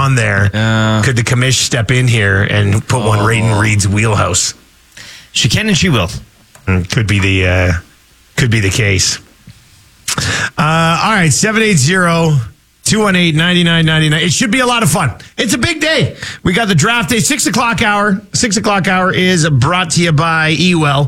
on there. Could the commish step in here and put one right in Reed's wheelhouse? She can and she will. Could be the case. All right, 780-218-9999. It should be a lot of fun. It's a big day. We got the draft day, 6 o'clock hour. 6 o'clock hour is brought to you by Ewell.